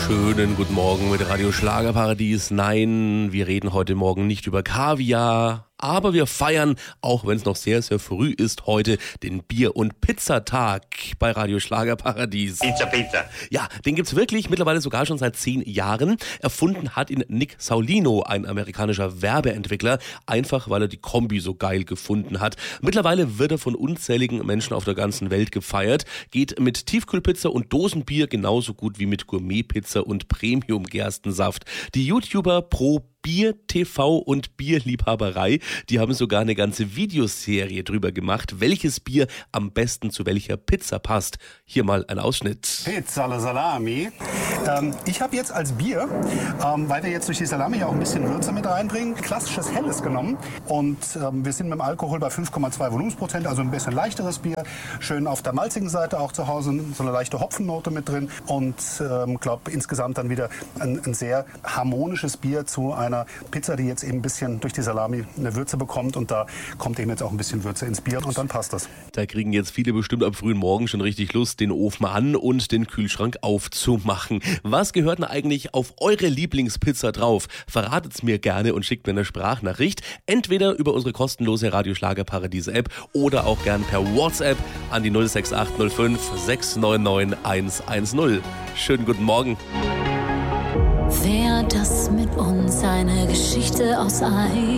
Schönen guten Morgen mit Radio Schlagerparadies. Nein, wir reden heute Morgen nicht über Kaviar, aber wir feiern, auch wenn es noch sehr, sehr früh ist, heute den Bier- und Pizzatag bei Radio Schlagerparadies. Pizza. Ja, den gibt's wirklich mittlerweile sogar schon seit 10 Jahren. Erfunden hat ihn Nick Saulino, ein amerikanischer Werbeentwickler, einfach weil er die Kombi so geil gefunden hat. Mittlerweile wird er von unzähligen Menschen auf der ganzen Welt gefeiert, geht mit Tiefkühlpizza und Dosenbier genauso gut wie mit Gourmetpizza und Premium-Gerstensaft. Die YouTuber pro Bier, TV und Bierliebhaberei, die haben sogar eine ganze Videoserie drüber gemacht, welches Bier am besten zu welcher Pizza passt. Hier mal ein Ausschnitt. Pizza alla Salami. Ich habe jetzt als Bier, weil wir jetzt durch die Salami ja auch ein bisschen Würze mit reinbringen, klassisches Helles genommen. Und wir sind mit dem Alkohol bei 5,2 Volumensprozent, also ein bisschen leichteres Bier. Schön auf der malzigen Seite auch zu Hause, so eine leichte Hopfennote mit drin. Und glaube insgesamt dann wieder ein sehr harmonisches Bier zu einer Pizza, die jetzt eben ein bisschen durch die Salami eine Würze bekommt. Und da kommt eben jetzt auch ein bisschen Würze ins Bier und dann passt das. Da kriegen jetzt viele bestimmt am frühen Morgen schon richtig Lust, den Ofen an und den Kühlschrank aufzumachen. Was gehört denn eigentlich auf eure Lieblingspizza drauf? Verratet's mir gerne und schickt mir eine Sprachnachricht. Entweder über unsere kostenlose Radio Schlagerparadies App oder auch gern per WhatsApp an die 06805 699 110. Schönen guten Morgen. Wer das mit uns eine Geschichte aus Eis?